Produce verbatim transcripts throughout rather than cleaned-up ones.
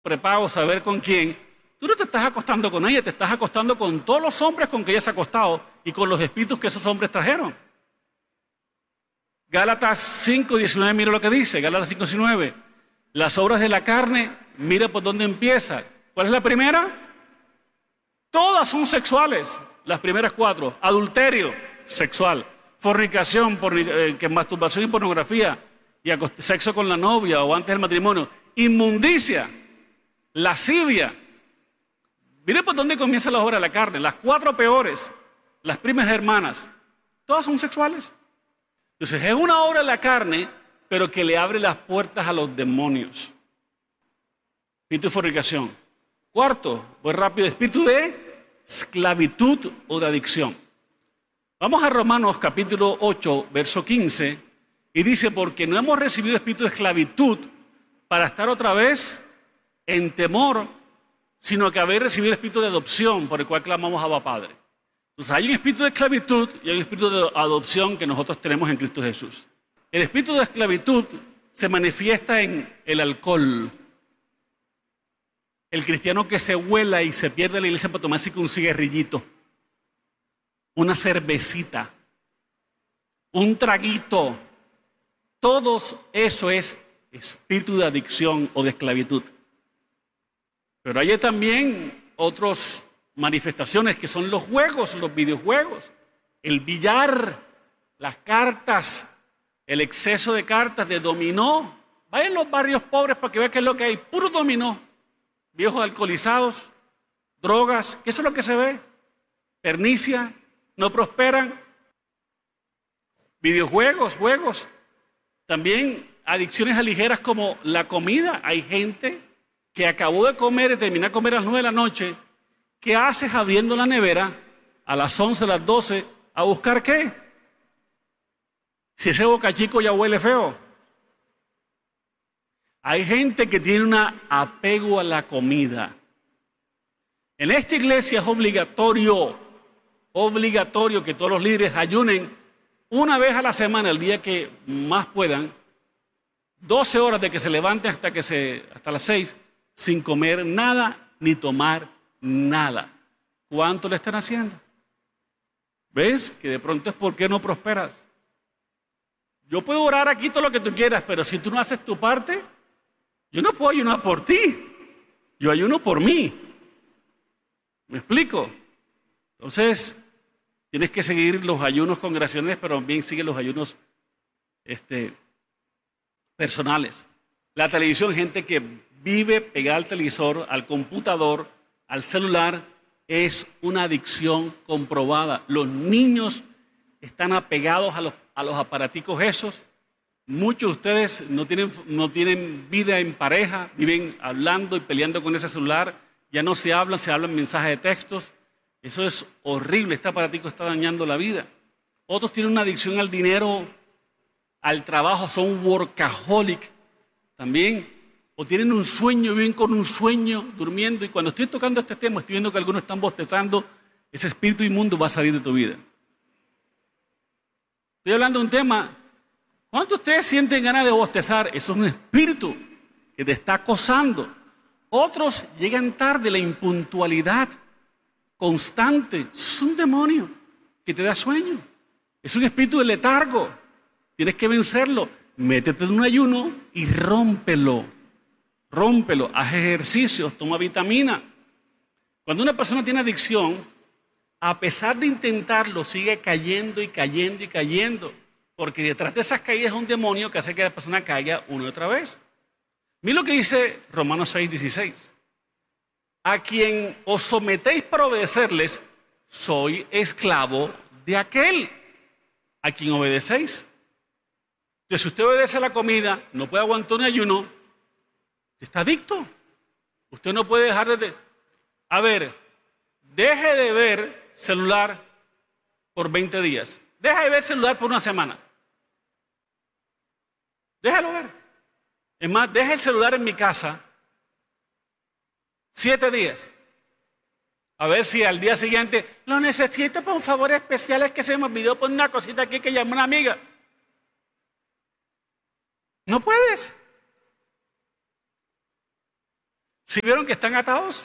prepago, saber con quién, tú no te estás acostando con ella, te estás acostando con todos los hombres con que ella se ha acostado y con los espíritus que esos hombres trajeron. Gálatas cinco diecinueve, mira lo que dice, Gálatas cinco diecinueve. Las obras de la carne, mira por dónde empieza. ¿Cuál es la primera? Todas son sexuales, las primeras cuatro. Adulterio, sexual. Fornicación, porni eh, que masturbación y pornografía. Y sexo con la novia o antes del matrimonio. Inmundicia, lascivia. Mire por dónde comienza la obra de la carne. Las cuatro peores, las primas hermanas, todas son sexuales. Entonces es una obra de la carne, pero que le abre las puertas a los demonios. Espíritu de fornicación. Cuarto, voy rápido, espíritu de esclavitud o de adicción. Vamos a Romanos capítulo ocho, verso quince, y dice, porque no hemos recibido espíritu de esclavitud para estar otra vez en temor, sino que haber recibido el espíritu de adopción por el cual clamamos a Abba Padre. Entonces hay un espíritu de esclavitud y hay un espíritu de adopción que nosotros tenemos en Cristo Jesús. El espíritu de esclavitud se manifiesta en el alcohol. El cristiano que se huela y se pierde la iglesia para tomarse un cigarrillito, una cervecita, un traguito, todo eso es espíritu de adicción o de esclavitud. Pero hay también otras manifestaciones que son los juegos, los videojuegos, el billar, las cartas, el exceso de cartas, de dominó. Vayan a los barrios pobres para que vean qué es lo que hay, puro dominó. Viejos alcoholizados, drogas, ¿qué es lo que se ve? Pernicia, no prosperan. Videojuegos, juegos. También adicciones a ligeras como la comida. Hay gente que acabó de comer y termina de comer a las nueve de la noche. ¿Qué haces abriendo la nevera a las once, a las doce, a buscar qué? Si ese Boca Chico ya huele feo. Hay gente que tiene un apego a la comida. En esta iglesia es obligatorio, obligatorio que todos los líderes ayunen una vez a la semana, el día que más puedan, doce horas de que se levanten hasta, que se, hasta las seis, sin comer nada ni tomar nada. ¿Cuánto le están haciendo? ¿Ves? Que de pronto es porque no prosperas. Yo puedo orar aquí todo lo que tú quieras, pero si tú no haces tu parte, yo no puedo ayunar por ti. Yo ayuno por mí. ¿Me explico? Entonces, tienes que seguir los ayunos congregacionales, pero también sigue los ayunos este, personales. La televisión, gente que vive pegada al televisor, al computador, al celular, es una adicción comprobada. Los niños están apegados a los, a los aparaticos esos. Muchos de ustedes no tienen, no tienen vida en pareja, viven hablando y peleando con ese celular, ya no se hablan, se hablan mensajes de textos. Eso es horrible, este aparatico está dañando la vida. Otros tienen una adicción al dinero, al trabajo, son workaholic también, o tienen un sueño, viven con un sueño, durmiendo, y cuando estoy tocando este tema, estoy viendo que algunos están bostezando, ese espíritu inmundo va a salir de tu vida. Estoy hablando de un tema. ¿Cuántos de ustedes sienten ganas de bostezar? Eso es un espíritu que te está acosando. Otros llegan tarde, la impuntualidad constante. Es un demonio que te da sueño. Es un espíritu de letargo. Tienes que vencerlo. Métete en un ayuno y rómpelo. Rómpelo. Haz ejercicios, toma vitamina. Cuando una persona tiene adicción, a pesar de intentarlo, sigue cayendo y cayendo y cayendo. Porque detrás de esas caídas es un demonio que hace que la persona caiga una y otra vez. Mira lo que dice Romanos seis, dieciséis. A quien os sometéis para obedecerles, soy esclavo de aquel a quien obedecéis. Entonces, si usted obedece a la comida, no puede aguantar un ayuno, está adicto. Usted no puede dejar de... A ver, deje de ver celular por veinte días. Deja de ver celular por una semana. Déjalo ver. Es más, deja el celular en mi casa siete días. A ver si al día siguiente lo necesito para un favor especial, es que se me olvidó poner una cosita aquí que llamó una amiga. No puedes. ¿Sí vieron que están atados?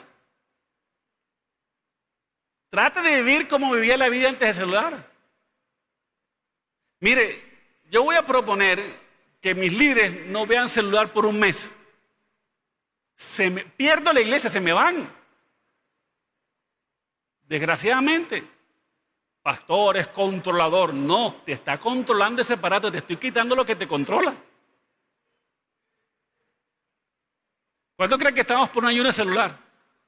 Trate de vivir como vivía la vida antes del celular. Mire, yo voy a proponer que mis líderes no vean celular por un mes. Se me, pierdo la iglesia, se me van. Desgraciadamente, pastor es controlador. No, te está controlando ese aparato, te estoy quitando lo que te controla. ¿Cuánto creen que estamos por un ayuno de celular?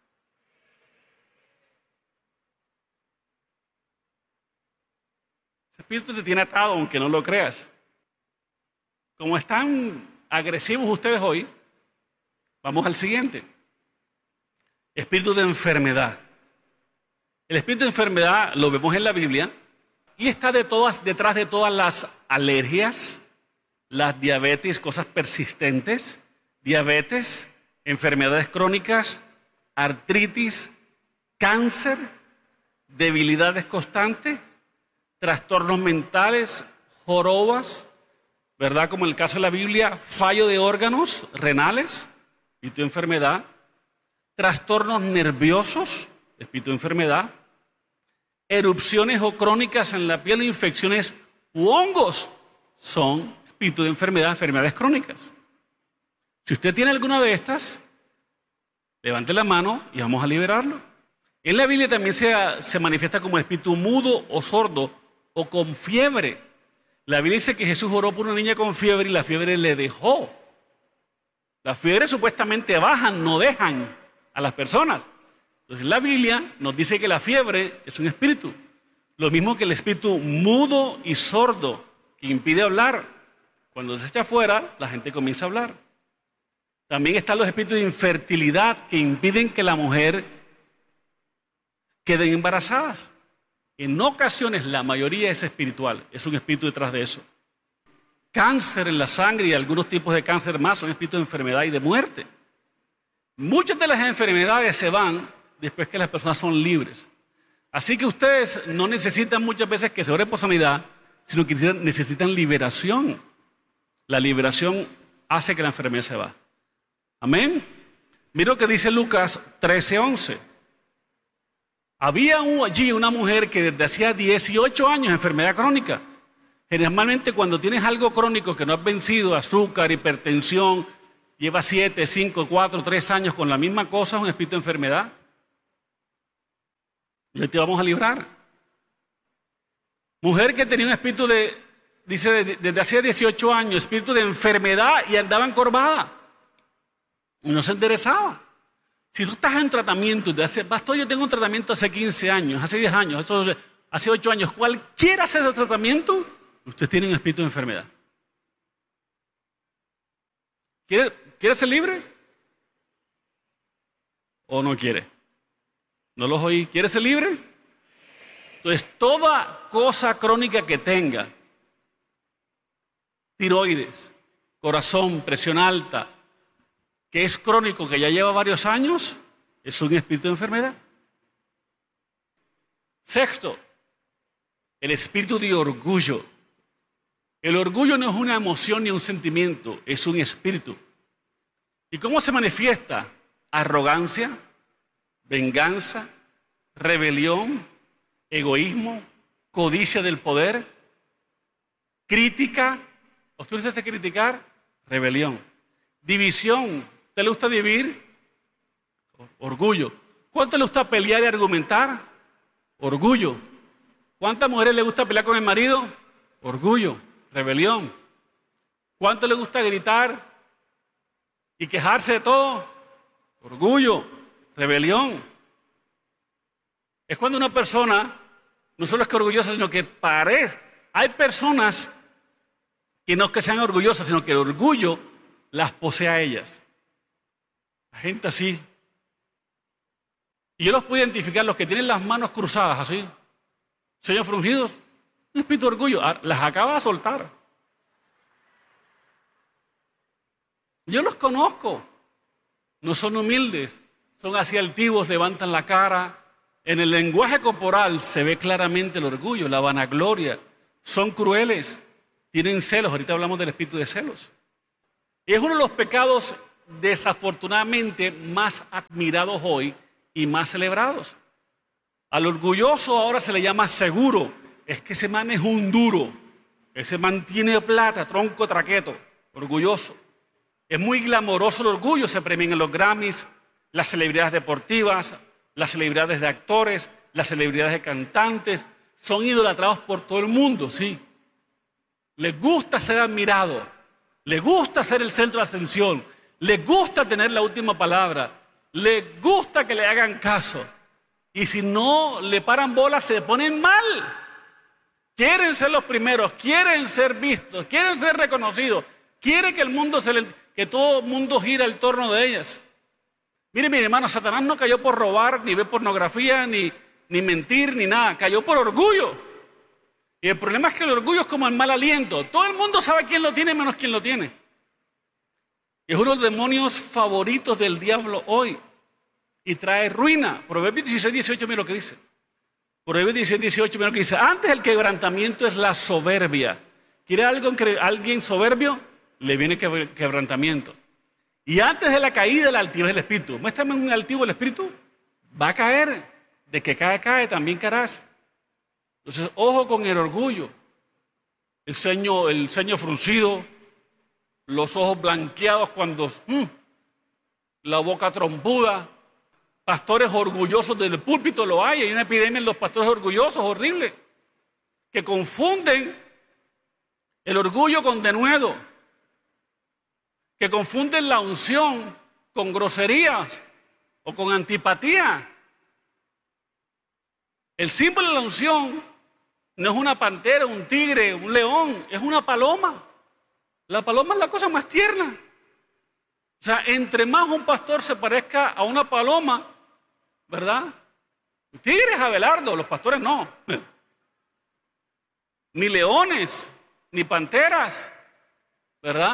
Ese espíritu te tiene atado, aunque no lo creas. Como están agresivos ustedes hoy, vamos al siguiente. Espíritu de enfermedad. El espíritu de enfermedad lo vemos en la Biblia y está de todas, detrás de todas las alergias, las diabetes, cosas persistentes, diabetes, enfermedades crónicas, artritis, cáncer, debilidades constantes, trastornos mentales, jorobas, ¿verdad? Como en el caso de la Biblia, fallo de órganos renales, espíritu de enfermedad, trastornos nerviosos, espíritu de enfermedad, erupciones o crónicas en la piel, infecciones u hongos, son espíritu de enfermedad, enfermedades crónicas. Si usted tiene alguna de estas, levante la mano y vamos a liberarlo. En la Biblia también se, se manifiesta como espíritu mudo o sordo o con fiebre. La Biblia dice que Jesús oró por una niña con fiebre y la fiebre le dejó. Las fiebres supuestamente bajan, no dejan a las personas. Entonces la Biblia nos dice que la fiebre es un espíritu. Lo mismo que el espíritu mudo y sordo que impide hablar. Cuando se echa afuera, la gente comienza a hablar. También están los espíritus de infertilidad que impiden que la mujer queden embarazadas. En ocasiones la mayoría es espiritual, es un espíritu detrás de eso. Cáncer en la sangre y algunos tipos de cáncer más son espíritus de enfermedad y de muerte. Muchas de las enfermedades se van después que las personas son libres. Así que ustedes no necesitan muchas veces que se ore por sanidad, sino que necesitan liberación. La liberación hace que la enfermedad se va. Amén. Mira lo que dice Lucas trece once. Había allí una mujer que desde hacía dieciocho años enfermedad crónica. Generalmente cuando tienes algo crónico que no has vencido, azúcar, hipertensión, lleva siete, cinco, cuatro, tres años con la misma cosa, es un espíritu de enfermedad. Y hoy te vamos a librar. Mujer que tenía un espíritu de, dice, desde hacía dieciocho años, espíritu de enfermedad y andaba encorvada. Y no se enderezaba. Si tú estás en tratamiento, de hace, pastor, yo tengo un tratamiento hace quince años, hace diez años, hace ocho años, cualquiera hace ese tratamiento, usted tiene un espíritu de enfermedad. ¿Quiere, ¿quiere ser libre? ¿O no quiere? ¿No los oí? ¿Quiere ser libre? Entonces, toda cosa crónica que tenga, tiroides, corazón, presión alta, que es crónico, que ya lleva varios años, es un espíritu de enfermedad. Sexto, el espíritu de orgullo. El orgullo no es una emoción ni un sentimiento, es un espíritu. ¿Y cómo se manifiesta? Arrogancia, venganza, rebelión, egoísmo, codicia del poder, crítica. ¿Usted le hace criticar? Rebelión. División. ¿Te le gusta dividir? Orgullo. ¿Cuánto le gusta pelear y argumentar? Orgullo. ¿Cuántas mujeres le gusta pelear con el marido? Orgullo, rebelión. ¿Cuánto le gusta gritar y quejarse de todo? Orgullo, rebelión. Es cuando una persona no solo es que orgullosa, sino que parece. Hay personas que no es que sean orgullosas, sino que el orgullo las posee a ellas. La gente así. Y yo los puedo identificar, los que tienen las manos cruzadas así, sellos fruncidos, un espíritu de orgullo, las acaba de soltar. Yo los conozco. No son humildes, son así altivos, levantan la cara. En el lenguaje corporal se ve claramente el orgullo, la vanagloria. Son crueles, tienen celos. Ahorita hablamos del espíritu de celos. Y es uno de los pecados desafortunadamente más admirados hoy y más celebrados. Al orgulloso ahora se le llama seguro. Es que ese man es un duro. Ese man tiene plata, tronco traqueto, orgulloso. Es muy glamoroso el orgullo. Se premian en los Grammys, las celebridades deportivas, las celebridades de actores, las celebridades de cantantes. Son idolatrados por todo el mundo, sí. Les gusta ser admirados. Les gusta ser el centro de atención. Les gusta tener la última palabra. Les gusta que le hagan caso. Y si no le paran bolas, se ponen mal. Quieren ser los primeros, quieren ser vistos, quieren ser reconocidos. Quieren que el mundo se le, que todo el mundo gira en torno de ellas. Mire, mi hermano, Satanás no cayó por robar, ni ver pornografía, ni, ni mentir, ni nada. Cayó por orgullo. Y el problema es que el orgullo es como el mal aliento. Todo el mundo sabe quién lo tiene, menos quién lo tiene. Y es uno de los demonios favoritos del diablo hoy. Y trae ruina. Proverbios dieciséis, dieciocho, mira lo que dice. Proverbios dieciséis, dieciocho, mira lo que dice. Antes el quebrantamiento es la soberbia. ¿Quiere algo, alguien soberbio? Le viene quebrantamiento. Y antes de la caída, la altivez del espíritu. Muéstrame un altivo del espíritu. Va a caer. De que cae, cae, también caerás. Entonces, ojo con el orgullo. El ceño, el ceño fruncido. Los ojos blanqueados cuando... Mmm, la boca trompuda. Pastores orgullosos del púlpito lo hay. Hay una epidemia en los pastores orgullosos, horrible. Que confunden el orgullo con denuedo. Que confunden la unción con groserías o con antipatía. El símbolo de la unción no es una pantera, un tigre, un león, es una paloma. La paloma es la cosa más tierna. O sea, entre más un pastor se parezca a una paloma, ¿verdad? El tigre es Abelardo, los pastores no. Ni leones, ni panteras, ¿verdad?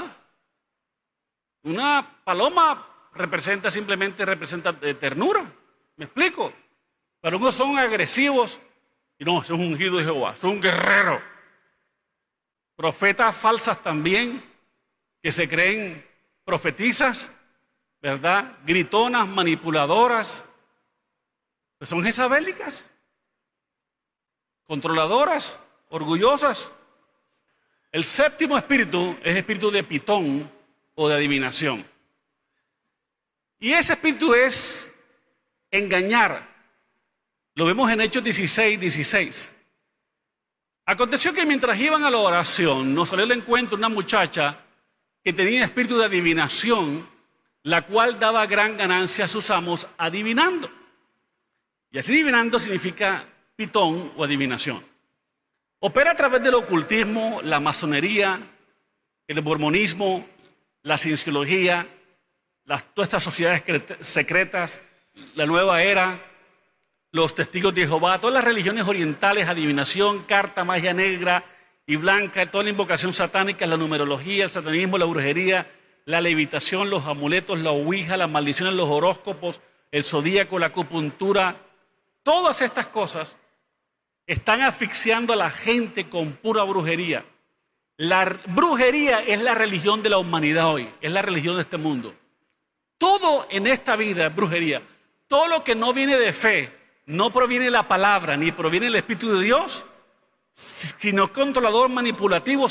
Una paloma representa simplemente representa ternura. ¿Me explico? Pero unos son agresivos y no, son un ungido de Jehová, son un guerrero. Profetas falsas también, que se creen profetizas, ¿verdad? Gritonas, manipuladoras, pues son jezabélicas, controladoras, orgullosas. El séptimo espíritu es espíritu de pitón o de adivinación. Y ese espíritu es engañar. Lo vemos en Hechos dieciséis, dieciséis. Aconteció que mientras iban a la oración, nos salió al encuentro una muchacha que tenía espíritu de adivinación, la cual daba gran ganancia a sus amos adivinando. Y así adivinando significa pitón o adivinación. Opera a través del ocultismo, la masonería, el mormonismo, la cienciología, las, todas estas sociedades secretas, la nueva era, los testigos de Jehová, todas las religiones orientales, adivinación, carta, magia negra y blanca, toda la invocación satánica, la numerología, el satanismo, la brujería, la levitación, los amuletos, la ouija, las maldiciones, los horóscopos, el zodíaco, la acupuntura, todas estas cosas están asfixiando a la gente con pura brujería. La brujería es la religión de la humanidad hoy, es la religión de este mundo. Todo en esta vida es brujería. Todo lo que no viene de fe, no proviene de la palabra, ni proviene del Espíritu de Dios, sino controlador, manipulativo,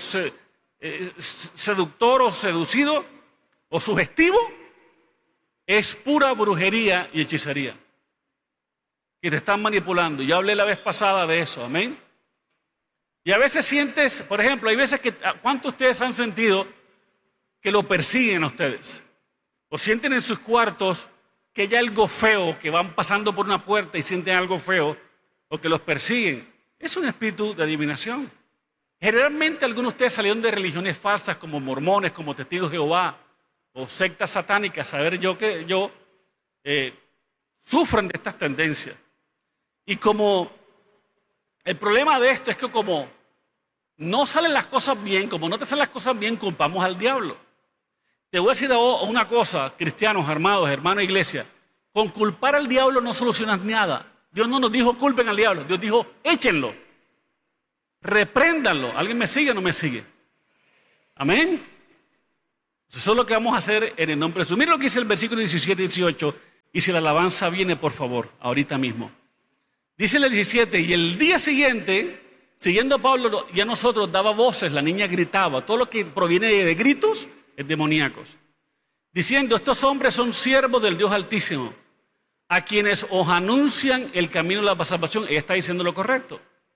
seductor o seducido o sugestivo, es pura brujería y hechicería. Que te están manipulando. Yo hablé la vez pasada de eso, amén. Y a veces sientes, por ejemplo, hay veces que, ¿cuántos de ustedes han sentido que lo persiguen a ustedes? O sienten en sus cuartos que hay algo feo, que van pasando por una puerta y sienten algo feo, o que los persiguen. Es un espíritu de adivinación. Generalmente algunos de ustedes salieron de religiones falsas como mormones, como testigos de Jehová, o sectas satánicas, saber yo que yo, eh, sufren de estas tendencias. Y como el problema de esto es que como no salen las cosas bien, como no te salen las cosas bien, culpamos al diablo. Te voy a decir una cosa, cristianos, armados, hermanos, iglesia. Con culpar al diablo no solucionas nada. Dios no nos dijo culpen al diablo. Dios dijo échenlo. Repréndanlo. ¿Alguien me sigue o no me sigue? Amén. Eso es lo que vamos a hacer en el nombre de Jesús. Mira lo que dice el versículo diecisiete y dieciocho. Y si la alabanza viene, por favor, ahorita mismo. Dice el diecisiete, y el día siguiente, siguiendo a Pablo y a nosotros, daba voces, la niña gritaba. Todo lo que proviene de gritos es demoníacos. Diciendo, estos hombres son siervos del Dios Altísimo, a quienes os anuncian el camino de la salvación. Ella está diciendo lo correcto.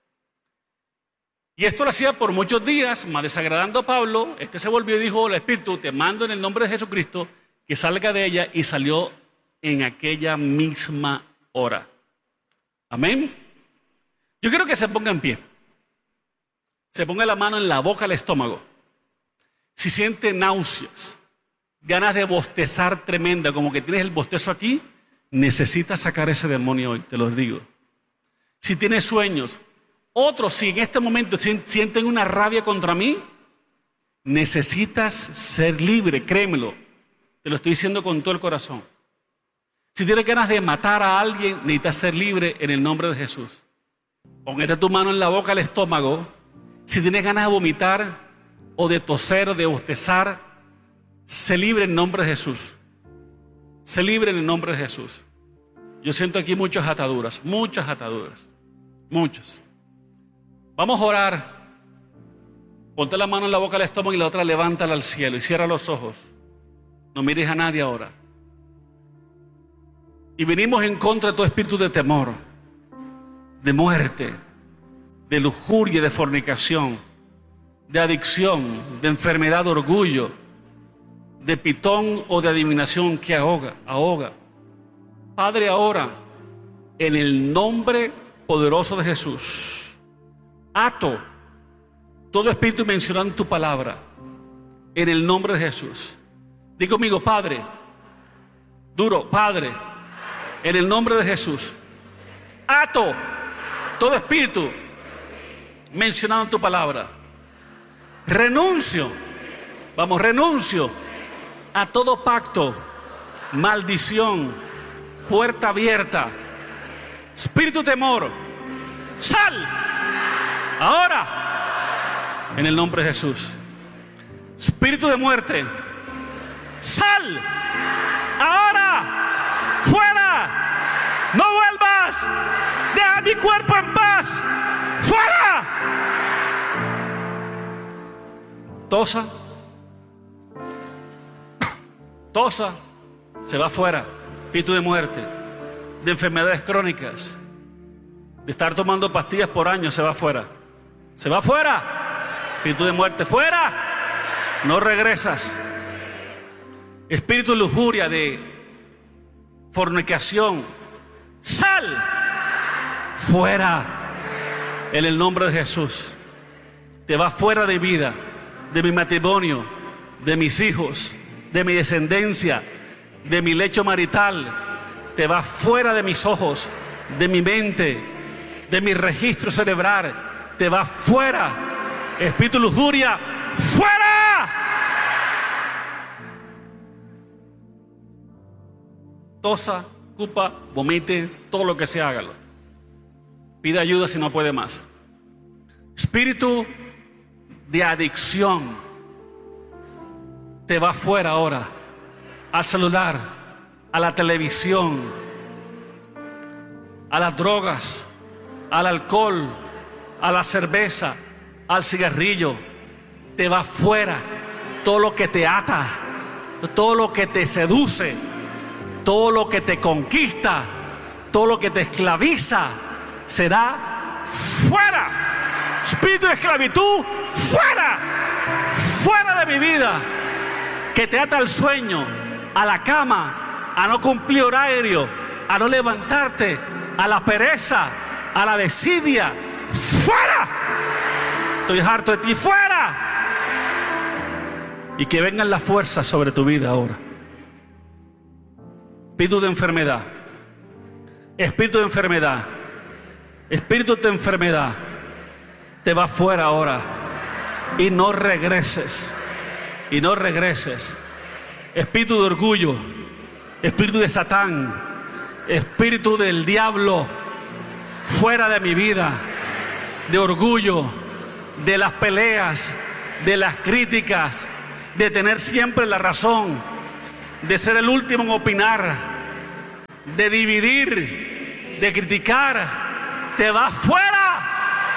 Y esto lo hacía por muchos días, más desagradando a Pablo. Este se volvió y dijo, el Espíritu, te mando en el nombre de Jesucristo, que salga de ella, y salió en aquella misma hora. Amén. Yo quiero que se ponga en pie. Se ponga la mano en la boca, al estómago. Si siente náuseas, ganas de bostezar tremenda, como que tienes el bostezo aquí, necesitas sacar ese demonio hoy, te lo digo. Si tienes sueños, otros si en este momento sienten una rabia contra mí, necesitas ser libre, créemelo. Te lo estoy diciendo con todo el corazón. Si tienes ganas de matar a alguien, necesitas ser libre en el nombre de Jesús. Ponete tu mano en la boca, al estómago. Si tienes ganas de vomitar o de toser o de bostezar, sé libre en el nombre de Jesús. Sé libre en el nombre de Jesús. Yo siento aquí muchas ataduras, muchas ataduras, muchas. Vamos a orar. Ponte la mano en la boca, al estómago, y la otra levántala al cielo y cierra los ojos. No mires a nadie ahora. Y venimos en contra de todo espíritu de temor, de muerte, de lujuria, de fornicación, de adicción, de enfermedad, de orgullo, de pitón o de adivinación que ahoga, ahoga. Padre, ahora, en el nombre poderoso de Jesús, ato todo espíritu mencionado en tu palabra, en el nombre de Jesús. Di conmigo, Padre, duro, Padre, en el nombre de Jesús, ato todo espíritu mencionado en tu palabra. Renuncio, vamos, renuncio a todo pacto, maldición, puerta abierta, espíritu de temor, sal ahora en el nombre de Jesús. Espíritu de muerte, sal ahora, fuera, no vuelvas, deja mi cuerpo en paz, fuera. Tosa, tosa, se va fuera. Espíritu de muerte, de enfermedades crónicas, de estar tomando pastillas por años, se va fuera. Se va fuera. Espíritu de muerte, fuera. No regresas. Espíritu de lujuria, de fornicación, sal fuera en el nombre de Jesús. Te va fuera de vida, de mi matrimonio, de mis hijos, de mi descendencia, de mi lecho marital. Te va fuera de mis ojos, de mi mente, de mi registro cerebral. Te va fuera. Espíritu de lujuria, fuera. Tosa, cupa, vomite, todo lo que sea, hágalo. Pida ayuda si no puede más. Espíritu de adicción, te va fuera ahora. Al celular, a la televisión, a las drogas, al alcohol, a la cerveza, al cigarrillo. Te va fuera. Todo lo que te ata, todo lo que te seduce, todo lo que te conquista, todo lo que te esclaviza, será fuera. Espíritu de esclavitud, fuera. Fuera de mi vida, que te ata al sueño, a la cama, a no cumplir horario, a no levantarte, a la pereza, a la desidia. ¡Fuera! Estoy harto de ti, ¡fuera! Y que vengan las fuerzas sobre tu vida ahora. Espíritu de enfermedad, espíritu de enfermedad, espíritu de enfermedad, te va fuera ahora. Y no regreses, y no regreses. Espíritu de orgullo, espíritu de Satán, espíritu del diablo, fuera de mi vida, de orgullo, de las peleas, de las críticas, de tener siempre la razón, de ser el último en opinar, de dividir, de criticar, te vas fuera.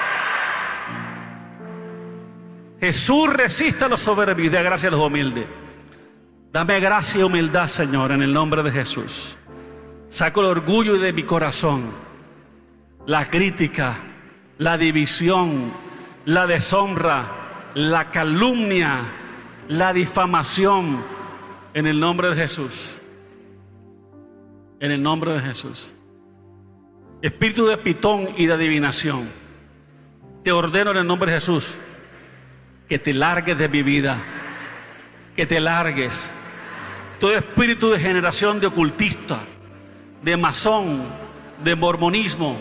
Jesús resiste a los soberbios y da gracia a los humildes. Dame gracia y humildad, Señor, en el nombre de Jesús. Saco el orgullo de mi corazón, la crítica, la división, la deshonra, la calumnia, la difamación, en el nombre de Jesús. En el nombre de Jesús. Espíritu de pitón y de adivinación, te ordeno en el nombre de Jesús que te largues de mi vida, que te largues. Todo espíritu de generación de ocultista, de masón, de mormonismo,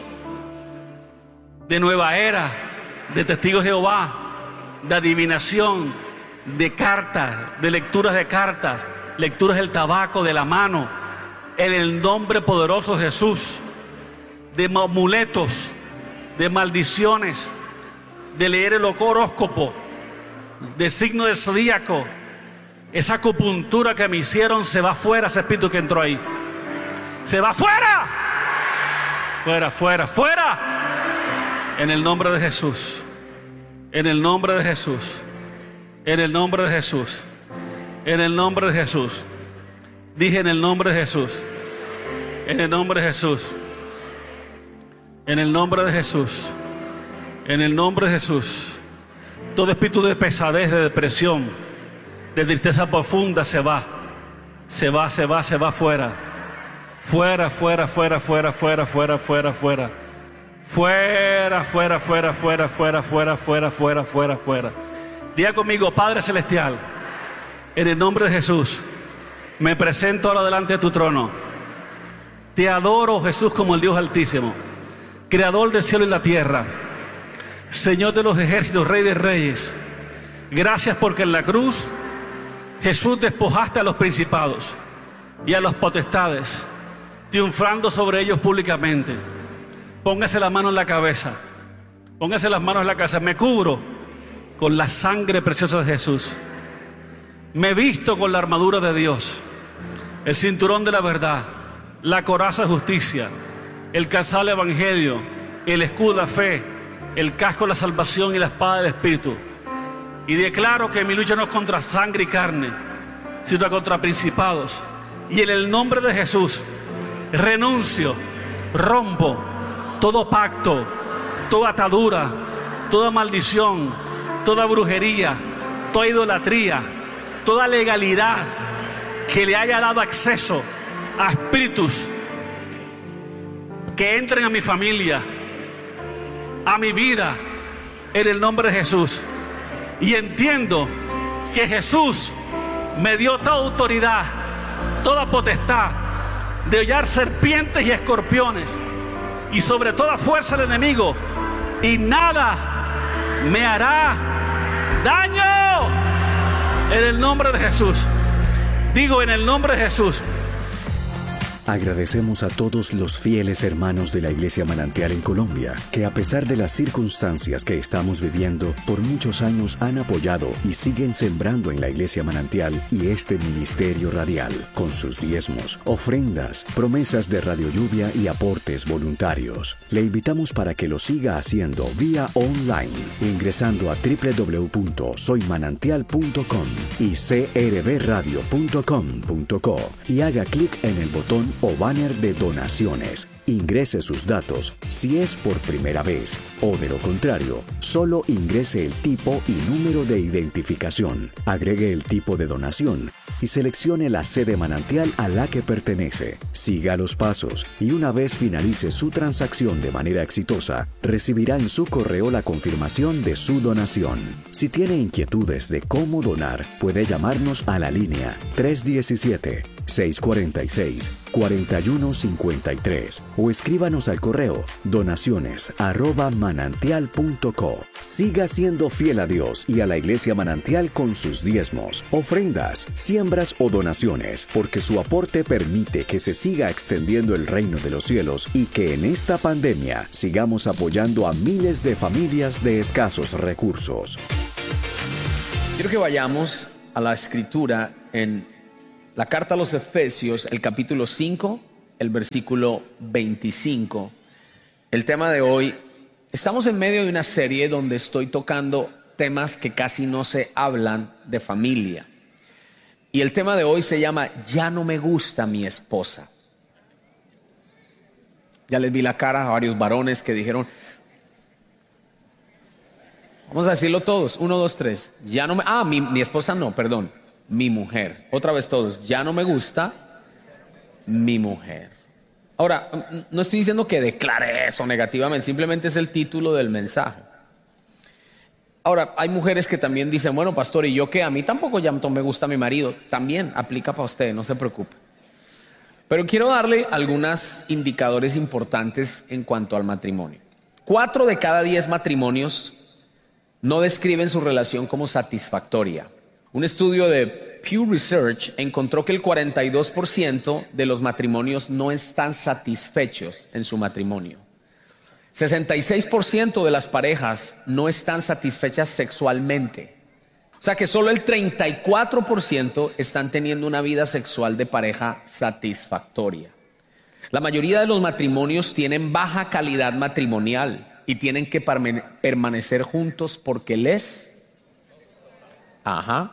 de nueva era, de testigos de Jehová, de adivinación, de cartas, de lecturas de cartas, lecturas del tabaco, de la mano, en el nombre poderoso de Jesús, de amuletos, de maldiciones, de leer el horóscopo, de signo del zodíaco. Esa acupuntura que me hicieron se va fuera, ese espíritu que entró ahí. Se va fuera. Fuera, fuera, fuera. En el nombre de Jesús. En el nombre de Jesús. En el nombre de Jesús. En el nombre de Jesús. Dije en el nombre de Jesús. En el nombre de Jesús. En el nombre de Jesús. En el nombre de Jesús. Todo espíritu de pesadez, de depresión, de tristeza profunda se va. Se va, se va, se va fuera. Fuera, fuera, fuera, fuera, fuera, fuera, fuera, fuera. Fuera, fuera, fuera, fuera, fuera, fuera, fuera, fuera, fuera, fuera. Diga conmigo, Padre Celestial, en el nombre de Jesús, me presento ahora delante de tu trono. Te adoro, Jesús, como el Dios Altísimo, Creador del cielo y la tierra, Señor de los ejércitos, Rey de reyes. Gracias porque en la cruz Jesús despojaste a los principados y a los potestades, triunfando sobre ellos públicamente. Póngase la mano en la cabeza. Póngase las manos en la cabeza. Me cubro con la sangre preciosa de Jesús. Me visto con la armadura de Dios, el cinturón de la verdad, la coraza de justicia, el calzado del evangelio, el escudo de la fe, el casco de la salvación y la espada del Espíritu. Y declaro que mi lucha no es contra sangre y carne, sino contra principados. Y en el nombre de Jesús renuncio, rompo todo pacto, toda atadura, toda maldición, toda brujería, toda idolatría, toda legalidad que le haya dado acceso a espíritus que entren a mi familia, a mi vida, en el nombre de Jesús. Y entiendo que Jesús me dio toda autoridad, toda potestad de hollar serpientes y escorpiones y sobre toda fuerza del enemigo, y nada me hará daño en el nombre de Jesús. Digo, en el nombre de Jesús. Agradecemos a todos los fieles hermanos de la Iglesia Manantial en Colombia, que a pesar de las circunstancias que estamos viviendo, por muchos años han apoyado y siguen sembrando en la Iglesia Manantial y este ministerio radial, con sus diezmos, ofrendas, promesas de Radio Lluvia y aportes voluntarios. Le invitamos para que lo siga haciendo vía online, ingresando a doble u doble u doble u punto soy manantial punto com y c r b radio punto com punto co y haga clic en el botón o banner de donaciones. Ingrese sus datos si es por primera vez, o de lo contrario, solo ingrese el tipo y número de identificación. Agregue el tipo de donación y seleccione la sede manantial a la que pertenece. Siga los pasos y una vez finalice su transacción de manera exitosa, recibirá en su correo la confirmación de su donación. Si tiene inquietudes de cómo donar, puede llamarnos a la línea tres uno siete, seis cuatro seis, cuatro uno cinco tres o escríbanos al correo donaciones arroba manantial punto co. Siga siendo fiel a Dios y a la Iglesia Manantial con sus diezmos, ofrendas, siembras o donaciones, porque su aporte permite que se siga extendiendo el reino de los cielos y que en esta pandemia sigamos apoyando a miles de familias de escasos recursos. Quiero que vayamos a la escritura en la carta a los Efesios, el capítulo cinco, el versículo veinticinco. El tema de hoy, estamos en medio de una serie donde estoy tocando temas que casi no se hablan de familia. Y el tema de hoy se llama Ya no me gusta mi esposa. Ya les vi la cara a varios varones que dijeron, vamos a decirlo todos, uno, dos, tres. Ya no me, ah, mi, mi esposa no, perdón, mi mujer. Otra vez todos, ya no me gusta mi mujer. Ahora, no estoy diciendo que declare eso negativamente, simplemente es el título del mensaje. Ahora, hay mujeres que también dicen, bueno, pastor, ¿y yo qué? A mí tampoco ya me gusta mi marido. También aplica para usted, no se preocupe. Pero quiero darle algunos indicadores importantes en cuanto al matrimonio. Cuatro de cada diez matrimonios no describen su relación como satisfactoria. Un estudio de Pew Research encontró que el cuarenta y dos por ciento de los matrimonios no están satisfechos en su matrimonio. sesenta y seis por ciento de las parejas no están satisfechas sexualmente. O sea que solo el treinta y cuatro por ciento están teniendo una vida sexual de pareja satisfactoria. La mayoría de los matrimonios tienen baja calidad matrimonial y tienen que permanecer juntos porque les... Ajá.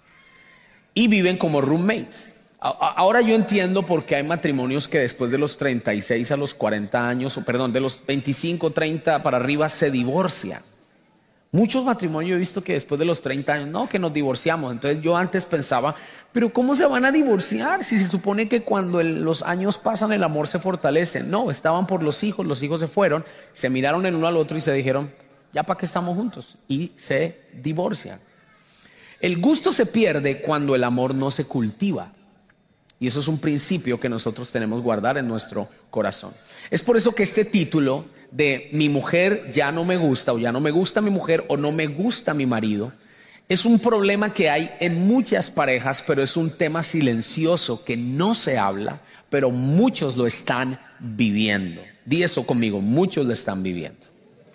Y viven como roommates. Ahora yo entiendo por qué hay matrimonios que después de los treinta y seis a los cuarenta años, o perdón, de los veinticinco, treinta para arriba se divorcian. Muchos matrimonios he visto que después de los treinta años, no, que nos divorciamos. Entonces yo antes pensaba, pero ¿cómo se van a divorciar? Si se supone que cuando el, los años pasan el amor se fortalece. No, estaban por los hijos, los hijos se fueron, se miraron el uno al otro y se dijeron, ya para qué estamos juntos. Y se divorcian. El gusto se pierde cuando el amor no se cultiva. Y eso es un principio que nosotros tenemos que guardar en nuestro corazón. Es por eso que este título de mi mujer ya no me gusta, o ya no me gusta mi mujer, o no me gusta mi marido, es un problema que hay en muchas parejas, pero es un tema silencioso que no se habla, pero muchos lo están viviendo. Di eso conmigo, muchos lo están viviendo.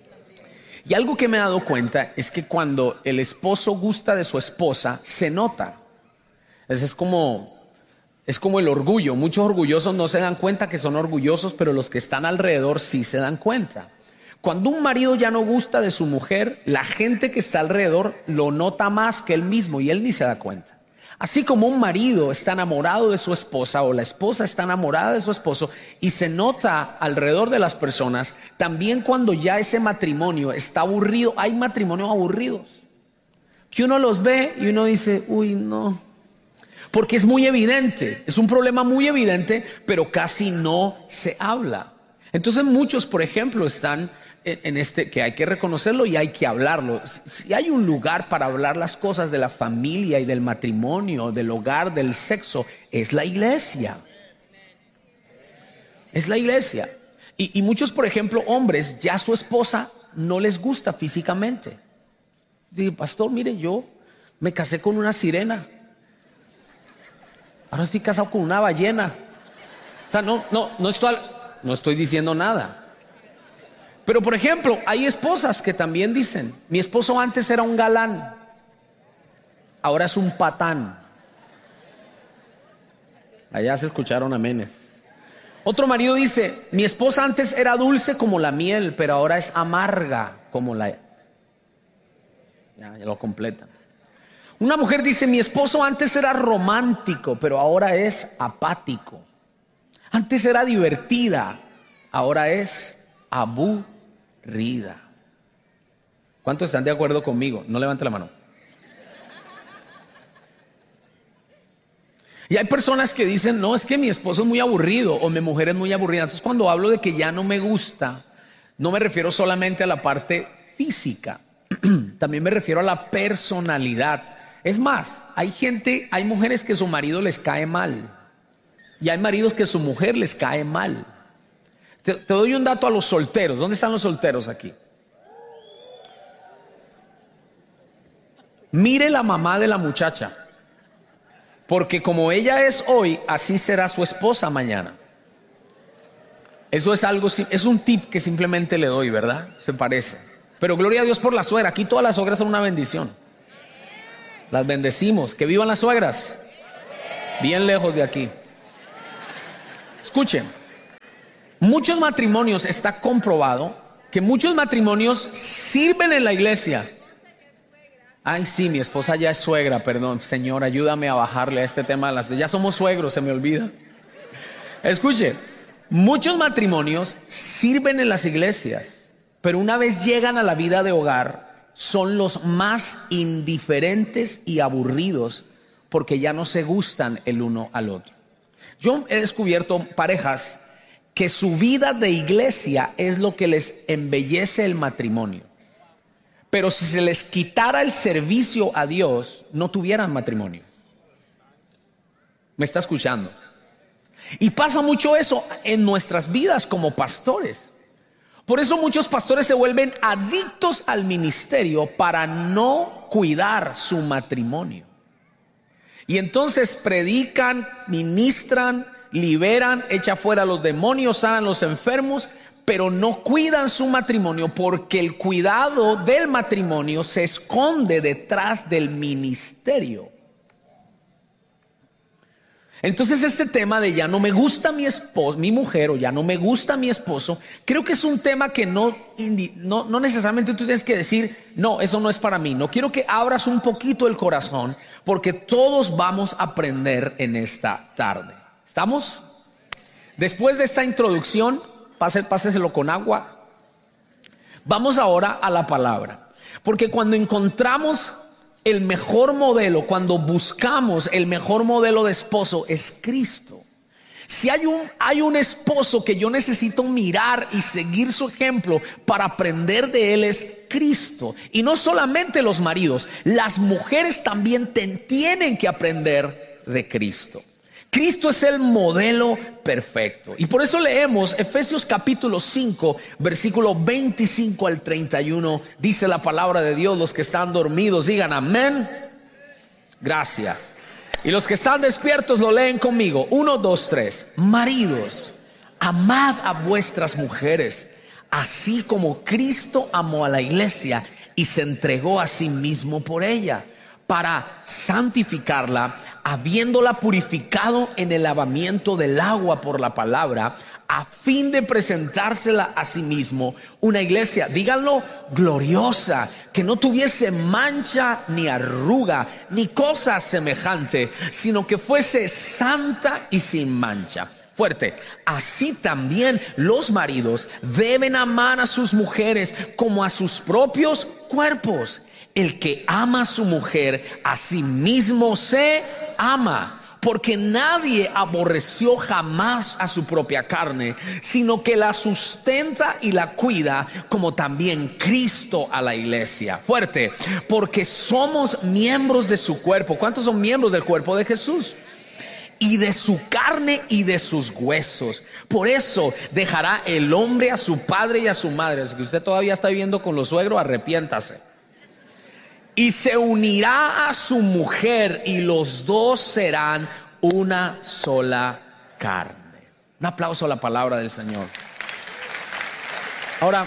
Y algo que me he dado cuenta es que cuando el esposo gusta de su esposa, se nota. Es, es como... Es como el orgullo. Muchos orgullosos no se dan cuenta que son orgullosos, pero los que están alrededor sí se dan cuenta. Cuando un marido ya no gusta de su mujer, la gente que está alrededor lo nota más que él mismo y él ni se da cuenta. Así como un marido está enamorado de su esposa o la esposa está enamorada de su esposo y se nota alrededor de las personas, también cuando ya ese matrimonio está aburrido, hay matrimonios aburridos, que uno los ve y uno dice, uy, no. Porque es muy evidente, es un problema muy evidente, pero casi no se habla. Entonces muchos, por ejemplo, están en este, que hay que reconocerlo y hay que hablarlo. Si hay un lugar para hablar las cosas de la familia y del matrimonio, del hogar, del sexo, es la iglesia. Es la iglesia. Y, y muchos, por ejemplo, hombres, ya su esposa no les gusta físicamente. Digo, pastor, mire, yo me casé con una sirena. Ahora estoy casado con una ballena. O sea, no, no, no estoy, no estoy diciendo nada. Pero, por ejemplo, hay esposas que también dicen, mi esposo antes era un galán, ahora es un patán. Allá se escucharon amenes. Otro marido dice, mi esposa antes era dulce como la miel, pero ahora es amarga como la... Ya, ya lo completan. Una mujer dice, mi esposo antes era romántico, pero ahora es apático. Antes era divertida, ahora es aburrida. ¿Cuántos están de acuerdo conmigo? No levante la mano. Y hay personas que dicen, no, es que mi esposo es muy aburrido o mi mujer es muy aburrida. Entonces cuando hablo de que ya no me gusta, no me refiero solamente a la parte física, también me refiero a la personalidad. Es más, hay gente, hay mujeres que su marido les cae mal y hay maridos que su mujer les cae mal. Te, te doy un dato a los solteros. ¿Dónde están los solteros aquí? Mire la mamá de la muchacha, porque como ella es hoy, así será su esposa mañana. Eso es algo, es un tip que simplemente le doy, ¿verdad? Se parece. Pero gloria a Dios por la suegra. Aquí todas las suegras son una bendición. Las bendecimos. Que vivan las suegras. Bien lejos de aquí. Escuchen. Muchos matrimonios, está comprobado que muchos matrimonios sirven en la iglesia. Ay, sí, mi esposa ya es suegra, perdón. Señor, ayúdame a bajarle a este tema de las... Ya somos suegros, se me olvida. Escuche, muchos matrimonios sirven en las iglesias, pero una vez llegan a la vida de hogar, son los más indiferentes y aburridos porque ya no se gustan el uno al otro. Yo he descubierto parejas que su vida de iglesia es lo que les embellece el matrimonio. Pero si se les quitara el servicio a Dios, no tuvieran matrimonio. ¿Me está escuchando? Y pasa mucho eso en nuestras vidas como pastores. Por eso muchos pastores se vuelven adictos al ministerio para no cuidar su matrimonio. Y entonces predican, ministran, liberan, echan fuera a los demonios, sanan a los enfermos, pero no cuidan su matrimonio porque el cuidado del matrimonio se esconde detrás del ministerio. Entonces este tema de ya no me gusta mi esposo, mi mujer, o ya no me gusta mi esposo, creo que es un tema que no, no, no necesariamente tú tienes que decir, no, eso no es para mí. No quiero que abras un poquito el corazón porque todos vamos a aprender en esta tarde. ¿Estamos? Después de esta introducción, Pase, páseselo con agua. Vamos ahora a la palabra. Porque cuando encontramos el mejor modelo, cuando buscamos el mejor modelo de esposo, es Cristo. Si hay un, hay un esposo que yo necesito mirar y seguir su ejemplo para aprender de él, es Cristo. Y no solamente los maridos, las mujeres también ten, tienen que aprender de Cristo. Cristo es el modelo perfecto. Y por eso leemos Efesios capítulo cinco, versículo veinticinco al treinta y uno. Dice la palabra de Dios. Los que están dormidos digan amén. Gracias. Y los que están despiertos lo leen conmigo. Uno, dos, tres. Maridos, amad a vuestras mujeres, así como Cristo amó a la iglesia y se entregó a sí mismo por ella, para santificarla, habiéndola purificado en el lavamiento del agua por la palabra, a fin de presentársela a sí mismo una iglesia, díganlo, gloriosa, que no tuviese mancha ni arruga ni cosa semejante, sino que fuese santa y sin mancha. Fuerte. Así también los maridos deben amar a sus mujeres como a sus propios cuerpos. El que ama a su mujer, a sí mismo se ama, porque nadie aborreció jamás a su propia carne, sino que la sustenta y la cuida, como también Cristo a la iglesia. Fuerte, porque somos miembros de su cuerpo. ¿Cuántos son miembros del cuerpo de Jesús? Y de su carne y de sus huesos. Por eso dejará el hombre a su padre y a su madre. Si usted todavía está viviendo con los suegros, arrepiéntase. Y se unirá a su mujer, y los dos serán una sola carne. Un aplauso a la palabra del Señor. Ahora,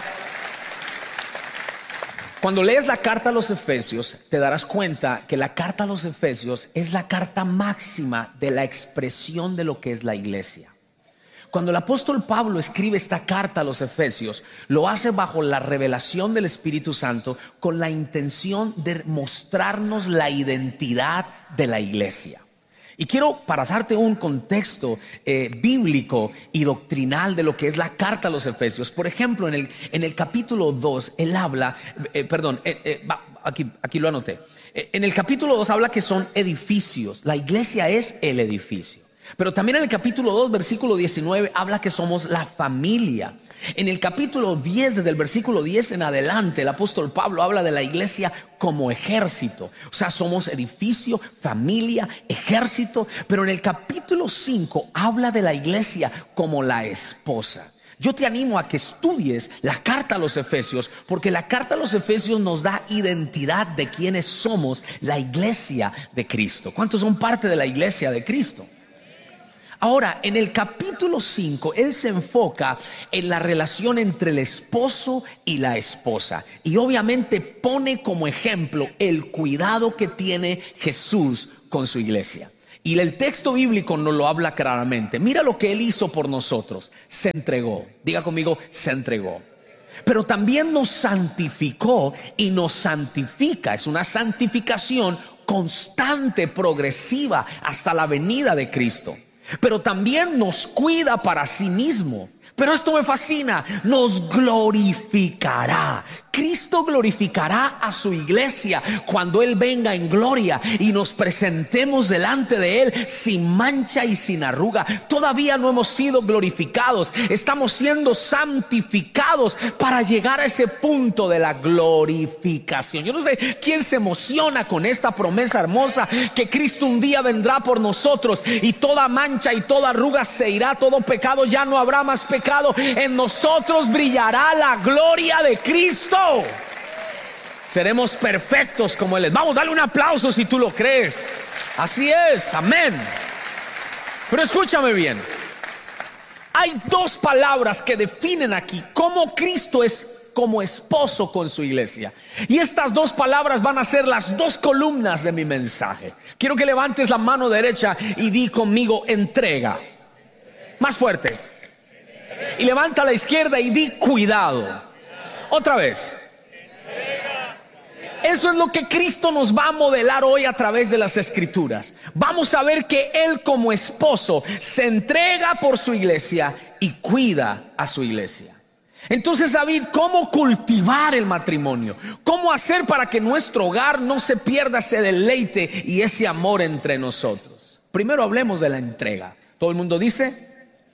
cuando lees la carta a los Efesios, te darás cuenta que la carta a los Efesios es la carta máxima de la expresión de lo que es la iglesia. Cuando el apóstol Pablo escribe esta carta a los Efesios, lo hace bajo la revelación del Espíritu Santo con la intención de mostrarnos la identidad de la iglesia. Y quiero, para darte un contexto eh, bíblico y doctrinal de lo que es la carta a los Efesios, por ejemplo, en el, en el capítulo dos, él habla, eh, perdón, eh, eh, va, aquí, aquí lo anoté. Eh, en el capítulo dos habla que son edificios. La iglesia es el edificio. Pero también en el capítulo dos, versículo diecinueve, habla que somos la familia. En el capítulo diez, desde el versículo diez en adelante, el apóstol Pablo habla de la iglesia como ejército. O sea, somos edificio, familia, ejército. Pero en el capítulo cinco habla de la iglesia como la esposa. Yo te animo a que estudies la carta a los Efesios, porque la carta a los Efesios nos da identidad de quiénes somos, la iglesia de Cristo. ¿Cuántos son parte de la iglesia de Cristo? Ahora, en el capítulo cinco, él se enfoca en la relación entre el esposo y la esposa. Y obviamente pone como ejemplo el cuidado que tiene Jesús con su iglesia. Y el texto bíblico nos lo habla claramente. Mira lo que él hizo por nosotros. Se entregó. Diga conmigo, se entregó. Pero también nos santificó y nos santifica. Es una santificación constante, progresiva, hasta la venida de Cristo. Pero también nos cuida para sí mismo. Pero esto me fascina, nos glorificará. Cristo glorificará a su iglesia cuando Él venga en gloria y nos presentemos delante de Él sin mancha y sin arruga. Todavía no hemos sido glorificados, estamos siendo santificados para llegar a ese punto de la glorificación. Yo no sé quién se emociona con esta promesa hermosa que Cristo un día vendrá por nosotros y toda mancha y toda arruga se irá, todo pecado ya no habrá más pecado. En nosotros brillará la gloria de Cristo. Seremos perfectos como Él es. Vamos, dale un aplauso si tú lo crees. Así es, amén. Pero escúchame bien. Hay dos palabras que definen aquí cómo Cristo es como esposo con su iglesia. Y estas dos palabras van a ser las dos columnas de mi mensaje. Quiero que levantes la mano derecha y di conmigo entrega. Más fuerte. Y levanta la izquierda y di cuidado. Otra vez. Eso es lo que Cristo nos va a modelar hoy a través de las Escrituras. Vamos a ver que Él como esposo se entrega por su iglesia y cuida a su iglesia. Entonces, David, ¿cómo cultivar el matrimonio? ¿Cómo hacer para que nuestro hogar no se pierda ese deleite y ese amor entre nosotros? Primero hablemos de la entrega. ¿Todo el mundo dice?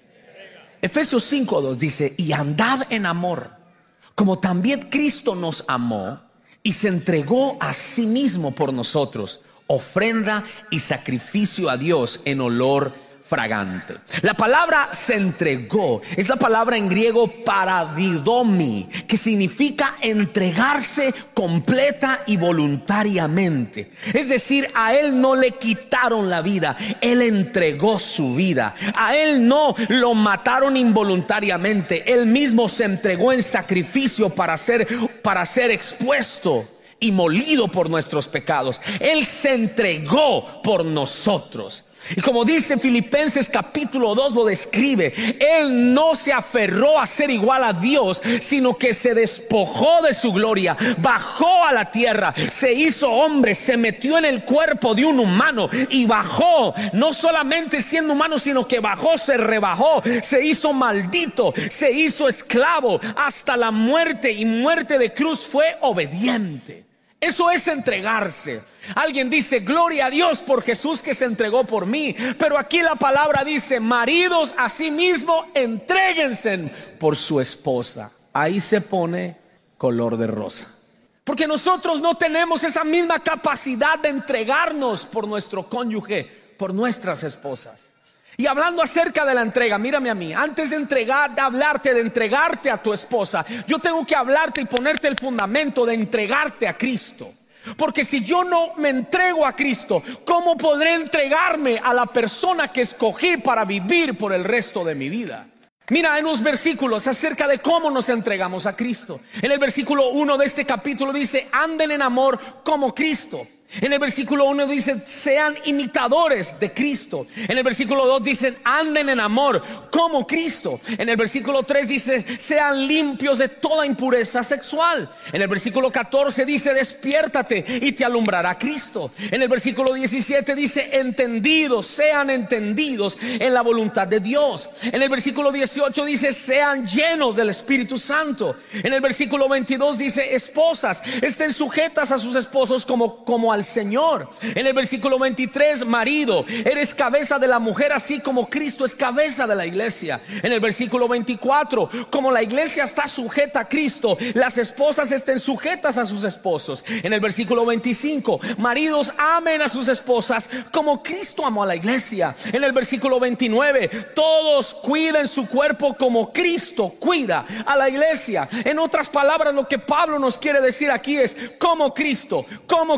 Efesios cinco dos dice: y andad en amor, como también Cristo nos amó y se entregó a sí mismo por nosotros, ofrenda y sacrificio a Dios en olor fragante. La palabra se entregó es la palabra en griego paradidomi, que significa entregarse completa y voluntariamente. Es decir, a Él no le quitaron la vida, Él entregó su vida. A Él no lo mataron involuntariamente, Él mismo se entregó en sacrificio para ser, para ser expuesto y molido por nuestros pecados. Él se entregó por nosotros. Y como dice Filipenses capítulo dos lo describe, Él no se aferró a ser igual a Dios, sino que se despojó de su gloria, bajó a la tierra, se hizo hombre, se metió en el cuerpo de un humano y bajó, no solamente siendo humano, sino que bajó, se rebajó, se hizo maldito, se hizo esclavo hasta la muerte, y muerte de cruz. Fue obediente. Eso es entregarse. Alguien dice: gloria a Dios por Jesús que se entregó por mí. Pero aquí la palabra dice: maridos, asimismo, entréguense por su esposa. Ahí se pone color de rosa. Porque nosotros no tenemos esa misma capacidad de entregarnos por nuestro cónyuge, por nuestras esposas. Y hablando acerca de la entrega, mírame a mí. Antes de entregar, de hablarte, de entregarte a tu esposa, yo tengo que hablarte y ponerte el fundamento de entregarte a Cristo. Porque si yo no me entrego a Cristo, ¿cómo podré entregarme a la persona que escogí para vivir por el resto de mi vida? Mira en los versículos acerca de cómo nos entregamos a Cristo. En el versículo uno de este capítulo dice: anden en amor como Cristo. En el versículo uno dice: sean imitadores de Cristo. En el versículo dos dicen: anden en amor como Cristo. En el versículo tres dice: sean limpios de toda impureza sexual. En el versículo catorce dice: despiértate y te alumbrará Cristo. En el versículo diecisiete dice: entendidos, sean entendidos en la voluntad de Dios. En el versículo dieciocho dice: sean llenos del Espíritu Santo. En el versículo veintidós dice: esposas, estén sujetas a sus esposos como, como al Señor. En el versículo veintitrés: marido, eres cabeza de la mujer, así como Cristo es cabeza de la iglesia. En el versículo veinticuatro: como la iglesia está sujeta a Cristo, las esposas estén sujetas a sus esposos. En el versículo veinticinco: maridos, amen a sus esposas como Cristo amó a la iglesia. En el versículo veintinueve: todos cuiden su cuerpo como Cristo cuida a la iglesia. En otras palabras, lo que Pablo nos quiere decir aquí es: como Cristo, como Cristo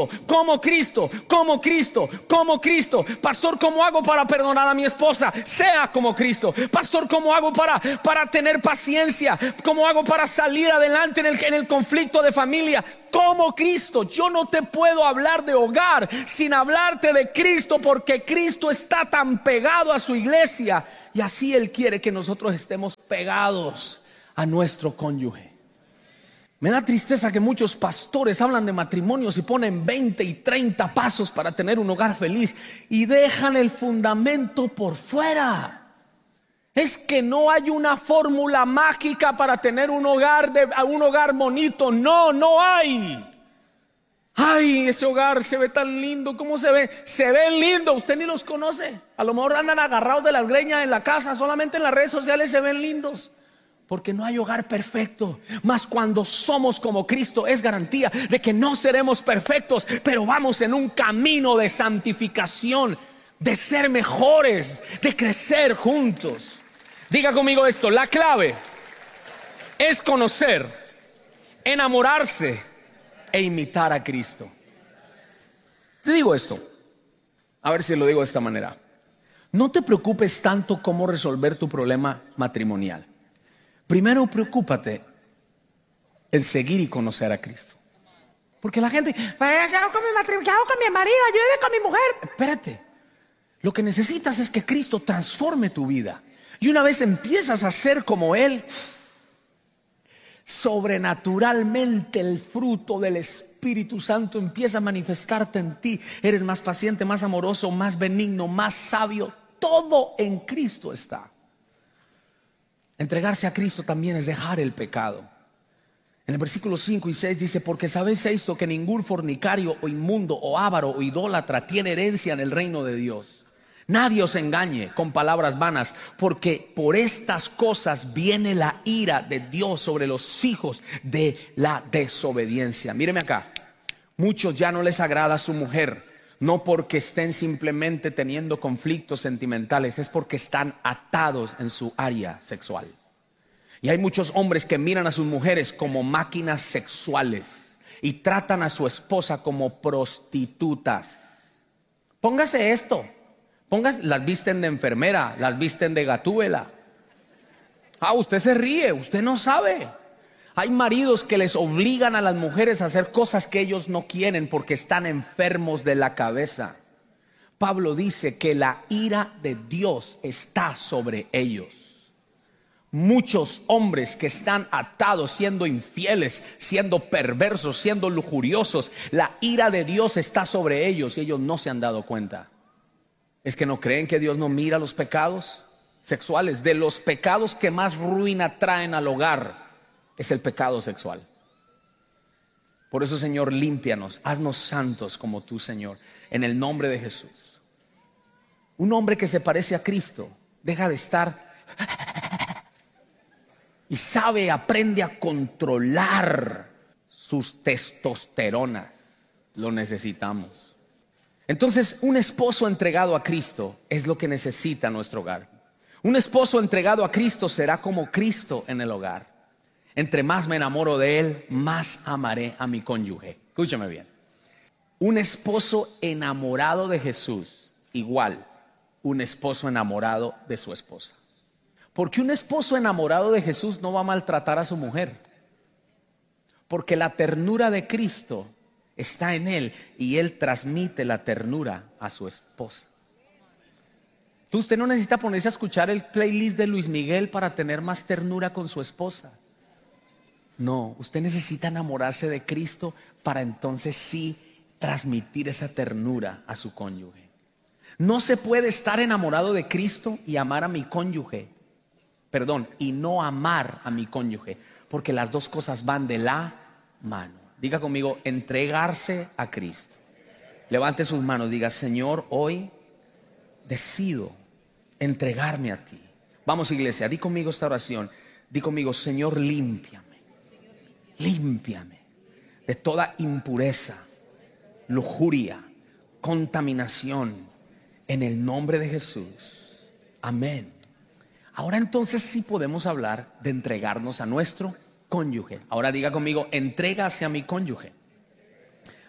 Cristo, como Cristo, como Cristo, como Cristo. Pastor, ¿cómo hago para perdonar a mi esposa? Sea como Cristo. Pastor, ¿cómo hago para, para tener paciencia? ¿Cómo hago para salir adelante en el, en el conflicto de familia? Como Cristo. Yo no te puedo hablar de hogar sin hablarte de Cristo, porque Cristo está tan pegado a su iglesia, y así Él quiere que nosotros estemos pegados a nuestro cónyuge. Me da tristeza que muchos pastores hablan de matrimonios y ponen veinte y treinta pasos para tener un hogar feliz y dejan el fundamento por fuera. Es que no hay una fórmula mágica para tener un hogar, de, un hogar bonito. No, no hay. Ay, ese hogar se ve tan lindo. ¿Cómo se ve? Se ven lindos. Usted ni los conoce. A lo mejor andan agarrados de las greñas en la casa. Solamente en las redes sociales se ven lindos. Porque no hay hogar perfecto. Mas cuando somos como Cristo, es garantía de que no seremos perfectos, pero vamos en un camino de santificación, de ser mejores, de crecer juntos. Diga conmigo esto: la clave es conocer, enamorarse e imitar a Cristo. Te digo esto, a ver si lo digo de esta manera. No te preocupes tanto cómo resolver tu problema matrimonial. Primero preocúpate en seguir y conocer a Cristo. Porque la gente, ¿qué hago con mi matrimonio? ¿Qué hago con mi marido? Ayúdame con mi mujer. Espérate. Lo que necesitas es que Cristo transforme tu vida. Y una vez empiezas a ser como Él, sobrenaturalmente el fruto del Espíritu Santo empieza a manifestarte en ti. Eres más paciente, más amoroso, más benigno, más sabio. Todo en Cristo está. Entregarse a Cristo también es dejar el pecado. En el versículo cinco y seis dice: porque sabéis esto, que ningún fornicario o inmundo o avaro o idólatra tiene herencia en el reino de Dios. Nadie os engañe con palabras vanas, porque por estas cosas viene la ira de Dios sobre los hijos de la desobediencia. Míreme acá. Muchos ya no les agrada a su mujer, no porque estén simplemente teniendo conflictos sentimentales, es porque están atados en su área sexual. Y hay muchos hombres que miran a sus mujeres como máquinas sexuales y tratan a su esposa como prostitutas. Póngase esto. Póngase, las visten de enfermera, las visten de gatúbela. Ah, usted se ríe, usted no sabe. Hay maridos que les obligan a las mujeres a hacer cosas que ellos no quieren porque están enfermos de la cabeza. Pablo dice que la ira de Dios está sobre ellos. Muchos hombres que están atados, siendo infieles, siendo perversos, siendo lujuriosos, la ira de Dios está sobre ellos y ellos no se han dado cuenta. ¿Es que no creen que Dios no mira los pecados sexuales? De los pecados que más ruina traen al hogar es el pecado sexual. Por eso, Señor, límpianos, haznos santos como tú, Señor, en el nombre de Jesús. Un hombre que se parece a Cristo deja de estar y sabe, aprende a controlar sus testosteronas. Lo necesitamos. Entonces, un esposo entregado a Cristo es lo que necesita nuestro hogar. Un esposo entregado a Cristo será como Cristo en el hogar. Entre más me enamoro de Él, más amaré a mi cónyuge. Escúchame bien. Un esposo enamorado de Jesús, igual un esposo enamorado de su esposa. Porque un esposo enamorado de Jesús no va a maltratar a su mujer. Porque la ternura de Cristo está en Él y Él transmite la ternura a su esposa. Entonces, usted no necesita ponerse a escuchar el playlist de Luis Miguel para tener más ternura con su esposa. No, usted necesita enamorarse de Cristo para entonces sí transmitir esa ternura a su cónyuge. No se puede estar enamorado de Cristo y amar a mi cónyuge. Perdón, y no amar a mi cónyuge, porque las dos cosas van de la mano. Diga conmigo: entregarse a Cristo. Levante sus manos, diga: Señor, hoy decido entregarme a ti. Vamos, iglesia, di conmigo esta oración. Di conmigo: Señor, límpiame. Límpiame de toda impureza, lujuria, contaminación, en el nombre de Jesús. Amén. Ahora entonces sí podemos hablar de entregarnos a nuestro cónyuge. Ahora diga conmigo: entrega hacia mi cónyuge.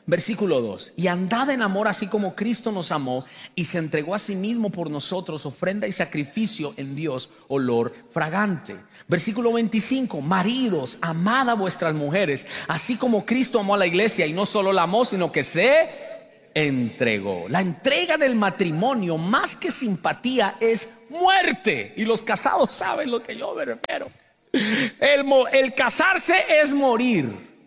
Versículo dos. Y andad en amor así como Cristo nos amó y se entregó a sí mismo por nosotros, ofrenda y sacrificio en Dios, olor fragante. Versículo veinticinco. Maridos, amad a vuestras mujeres, así como Cristo amó a la iglesia y no solo la amó, sino que se entregó. La entrega del matrimonio, más que simpatía, es muerte. Y los casados saben lo que yo me refiero. El, el casarse es morir.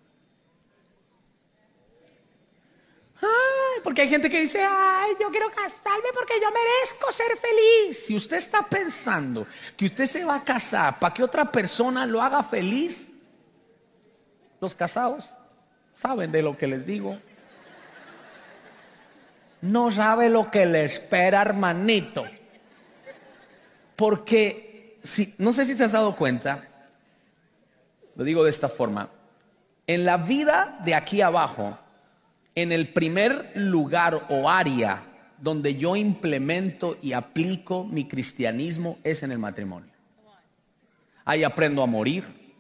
Ay, porque hay gente que dice, ay, yo quiero casarme porque yo merezco ser feliz. Si usted está pensando que usted se va a casar para que otra persona lo haga feliz, los casados saben de lo que les digo. No sabe lo que le espera, hermanito. Porque, si, no sé si te has dado cuenta, lo digo de esta forma, en la vida de aquí abajo, en el primer lugar o área donde yo implemento y aplico mi cristianismo es en el matrimonio. Ahí aprendo a morir.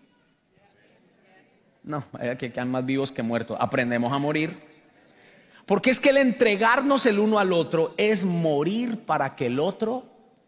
No, hay que quedan más vivos que muertos. Aprendemos a morir. Porque es que el entregarnos el uno al otro es morir para que el otro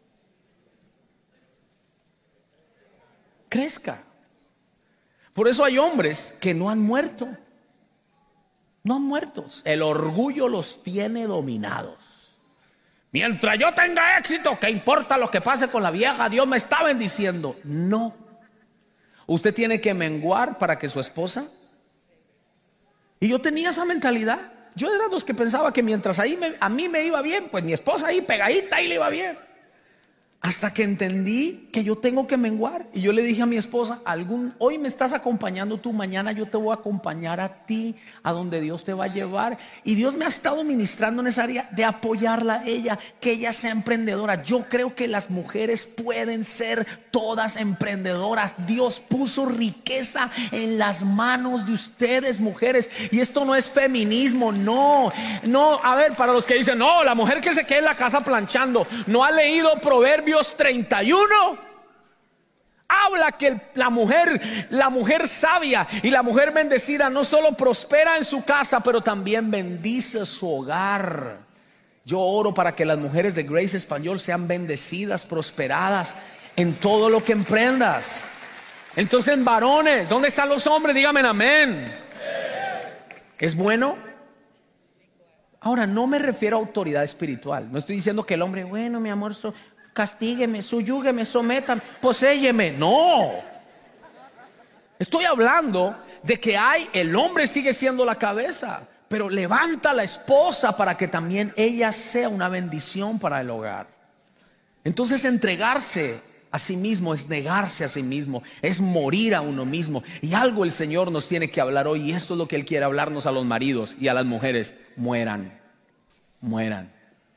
crezca. Por eso hay hombres que no han muerto. No han muerto. El orgullo los tiene dominados. Mientras yo tenga éxito, ¿qué importa lo que pase con la vieja? Dios me está bendiciendo. No. Usted tiene que menguar para que su esposa. Y yo tenía esa mentalidad. Yo era de los que pensaba que mientras ahí me, a mí me iba bien, pues mi esposa ahí pegadita y le iba bien. Hasta que entendí que yo tengo que menguar. Y yo le dije a mi esposa, algún, hoy me estás acompañando tú, mañana yo te voy a acompañar a ti, a donde Dios te va a llevar. Y Dios me ha estado ministrando en esa área de apoyarla a ella, que ella sea emprendedora. Yo creo que las mujeres pueden ser todas emprendedoras. Dios puso riqueza en las manos de ustedes, mujeres. Y esto no es feminismo, no. No, a ver, para los que dicen, no, la mujer que se quede en la casa planchando, no ha leído Proverbios treinta y uno. Habla que la mujer, la mujer sabia y la mujer bendecida no solo prospera en su casa, pero también bendice su hogar. Yo oro para que las mujeres de Grace Español sean bendecidas, prosperadas en todo lo que emprendas. Entonces, varones, ¿dónde están los hombres? Díganme amén. ¿Es bueno? Ahora, no me refiero a autoridad espiritual. No estoy diciendo que el hombre, bueno, mi amor, so, castígueme, suyúgueme, sométame, poséyeme. No. Estoy hablando de que hay, el hombre sigue siendo la cabeza, pero levanta a la esposa para que también ella sea una bendición para el hogar. Entonces, entregarse a sí mismo es negarse a sí mismo, es morir a uno mismo. Y algo el Señor nos tiene que hablar hoy, y esto es lo que Él quiere hablarnos a los maridos y a las mujeres. Mueran, mueran,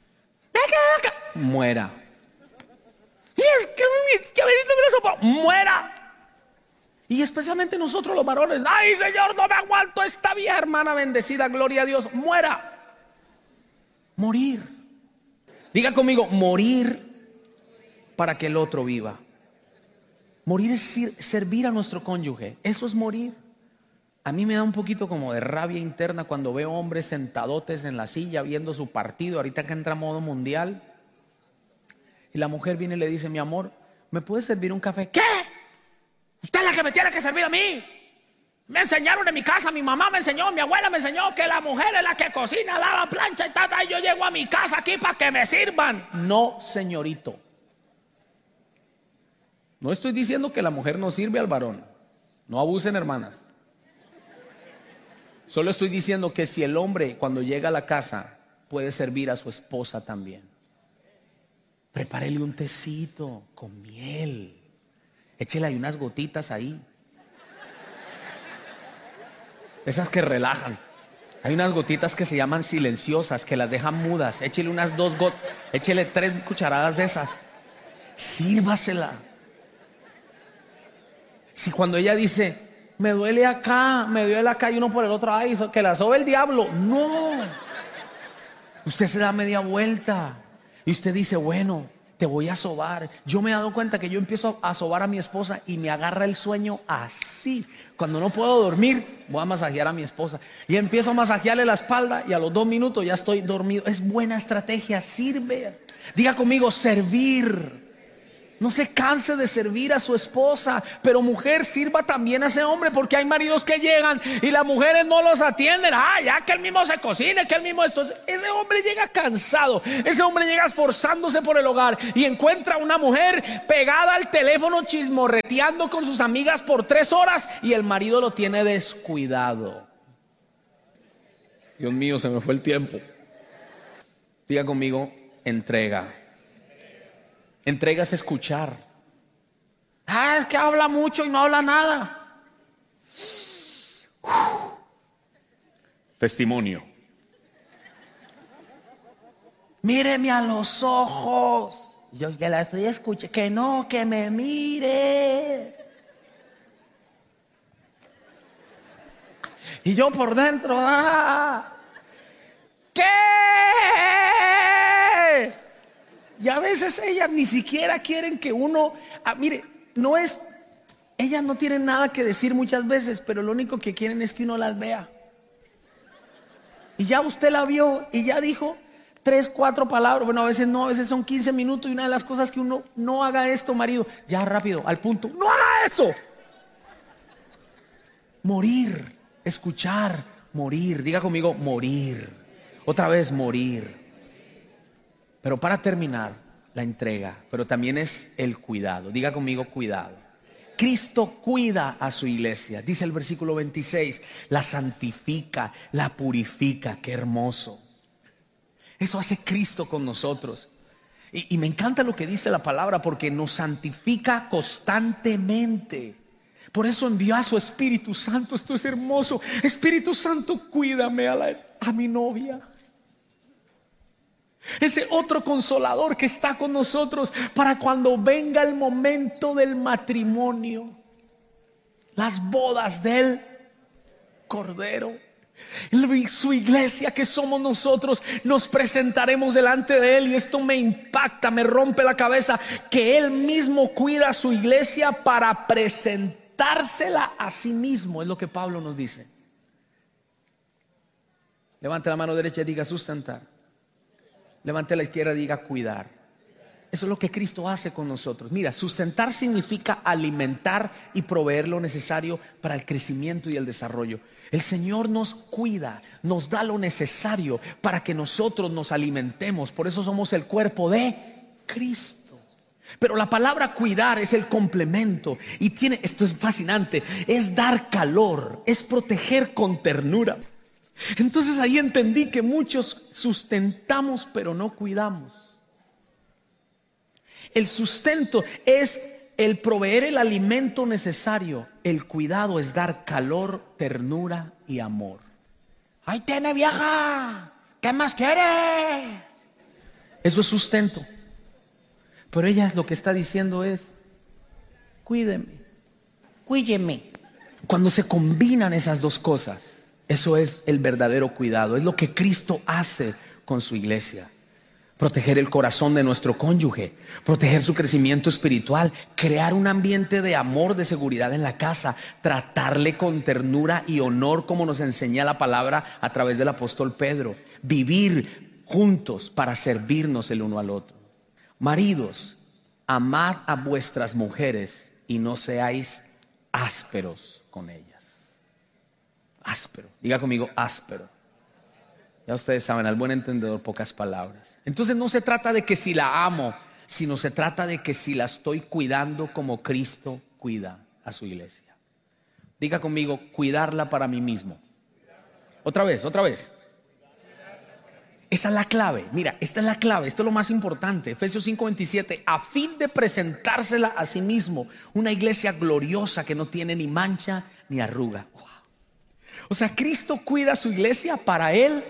muera. Muera. Y especialmente nosotros los varones, ay Señor, no me aguanto esta vieja hermana bendecida, gloria a Dios. Muera. Morir. Diga conmigo, morir para que el otro viva. Morir es servir a nuestro cónyuge. Eso es morir. A mí me da un poquito como de rabia interna cuando veo hombres sentadotes en la silla viendo su partido, ahorita que entra modo mundial, y la mujer viene y le dice, mi amor, ¿me puedes servir un café? ¿Qué? Usted es la que me tiene que servir a mí. Me enseñaron en mi casa, mi mamá me enseñó, mi abuela me enseñó que la mujer es la que cocina, lava, plancha y tata, y yo llego a mi casa aquí para que me sirvan. No, señorito. No estoy diciendo que la mujer no sirve al varón. No abusen, hermanas. Solo estoy diciendo que si el hombre cuando llega a la casa puede servir a su esposa también. Prepárele un tecito con miel. Échele ahí unas gotitas ahí. Esas que relajan. Hay unas gotitas que se llaman silenciosas, que las dejan mudas. Échele unas dos gotas, échele tres cucharadas de esas. Sírvasela. Si cuando ella dice, me duele acá, me duele acá y uno por el otro, ay, que la sobe el diablo. No. Usted se da media vuelta y usted dice, bueno, te voy a sobar. Yo me he dado cuenta que yo empiezo a sobar a mi esposa y me agarra el sueño así. Cuando no puedo dormir, voy a masajear a mi esposa y empiezo a masajearle la espalda y a los dos minutos ya estoy dormido. Es buena estrategia, sirve. Diga conmigo, servir. No se canse de servir a su esposa, pero mujer, sirva también a ese hombre, porque hay maridos que llegan y las mujeres no los atienden. Ah, ya que él mismo se cocine, que él mismo esto. Ese hombre llega cansado, ese hombre llega esforzándose por el hogar y encuentra una mujer pegada al teléfono chismorreteando con sus amigas por tres horas y el marido lo tiene descuidado. Dios mío, se me fue el tiempo. Diga conmigo, entrega. Entrega es escuchar. Ah, es que habla mucho y no habla nada. Uf. Testimonio. Míreme a los ojos. Yo que la estoy escuchando. Que no, que me mire. Y yo por dentro, ah, ¿qué? Y a veces ellas ni siquiera quieren que uno, ah, mire, no es, ellas no tienen nada que decir muchas veces, pero lo único que quieren es que uno las vea. Y ya usted la vio y ya dijo tres, cuatro palabras. Bueno, a veces no, a veces son quince minutos. Y una de las cosas que uno, no haga esto, marido, ya rápido, al punto, no haga eso. Morir, escuchar, morir. Diga conmigo, morir. Otra vez, morir. Pero para terminar, la entrega, pero también es el cuidado. Diga conmigo, cuidado. Cristo cuida a su iglesia. Dice el versículo veintiséis, la santifica, la purifica. Qué hermoso. Eso hace Cristo con nosotros. Y, y me encanta lo que dice la palabra, porque nos santifica constantemente. Por eso envió a su Espíritu Santo. Esto es hermoso. Espíritu Santo, cuídame a, la, a mi novia. Ese otro consolador que está con nosotros para cuando venga el momento del matrimonio, las bodas del Cordero. Su iglesia, que somos nosotros, nos presentaremos delante de Él. Y esto me impacta, me rompe la cabeza, que Él mismo cuida a su iglesia para presentársela a sí mismo. Es lo que Pablo nos dice. Levante la mano derecha y diga sustentar. Levante la izquierda y diga cuidar. Eso es lo que Cristo hace con nosotros. Mira, sustentar significa alimentar y proveer lo necesario para el crecimiento y el desarrollo. El Señor nos cuida, nos da lo necesario para que nosotros nos alimentemos. Por eso somos el cuerpo de Cristo. Pero la palabra cuidar es el complemento. Y tiene, esto es fascinante, es dar calor, es proteger con ternura. Entonces ahí entendí que muchos sustentamos pero no cuidamos. El sustento es el proveer el alimento necesario. El cuidado es dar calor, ternura y amor. ¡Ahí tiene, vieja! ¿Qué más quiere? Eso es sustento. Pero ella lo que está diciendo es: cuídeme, cuídeme. Cuando se combinan esas dos cosas, eso es el verdadero cuidado. Es lo que Cristo hace con su iglesia. Proteger el corazón de nuestro cónyuge, proteger su crecimiento espiritual, crear un ambiente de amor, de seguridad en la casa, tratarle con ternura y honor, como nos enseña la palabra a través del apóstol Pedro. Vivir juntos para servirnos el uno al otro. Maridos, amad a vuestras mujeres y no seáis ásperos con ellas. Áspero, diga conmigo, áspero. Ya ustedes saben, al buen entendedor, pocas palabras. Entonces no se trata de que si la amo, sino se trata de que si la estoy cuidando como Cristo cuida a su iglesia. Diga conmigo, cuidarla para mí mismo. Otra vez, otra vez. Esa es la clave. Mira, esta es la clave. Esto es lo más importante. Efesios cinco veintisiete, a fin de presentársela a sí mismo, una iglesia gloriosa que no tiene ni mancha ni arruga. Wow. O sea, Cristo cuida a su iglesia para Él,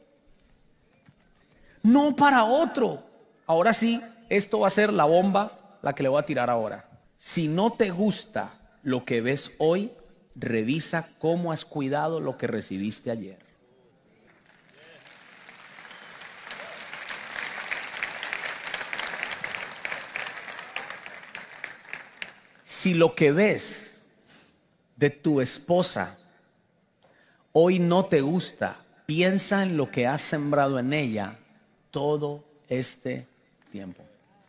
no para otro. Ahora sí, esto va a ser la bomba, la que le voy a tirar ahora. Si no te gusta lo que ves hoy, revisa cómo has cuidado lo que recibiste ayer. si lo que ves de tu esposa hoy no te gusta, piensa en lo que has sembrado en ella todo este tiempo.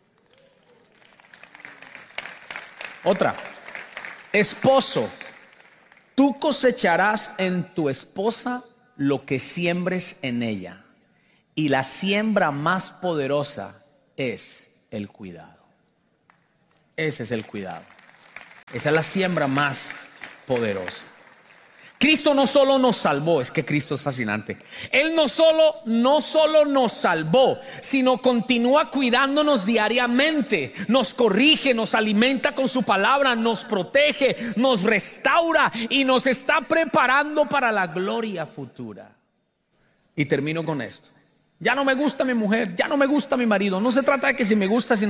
Otra, esposo, tú cosecharás en tu esposa lo que siembres en ella, y la siembra más poderosa es el cuidado. Ese es el cuidado. Esa es la siembra más poderosa. Cristo no solo nos salvó, es que Cristo es fascinante. Él no solo, no solo nos salvó, sino continúa cuidándonos diariamente. Nos corrige, nos alimenta con su palabra, nos protege, nos restaura y nos está preparando para la gloria futura. Y termino con esto. Ya no me gusta mi mujer, ya no me gusta mi marido. No se trata de que si me gusta, si